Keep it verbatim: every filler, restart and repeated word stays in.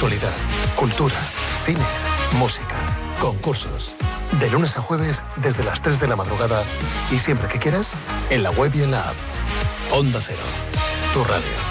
Actualidad, cultura, cine, música, concursos. De lunes a jueves desde las tres de la madrugada y siempre que quieras, en la web y en la app. Onda Cero, tu radio.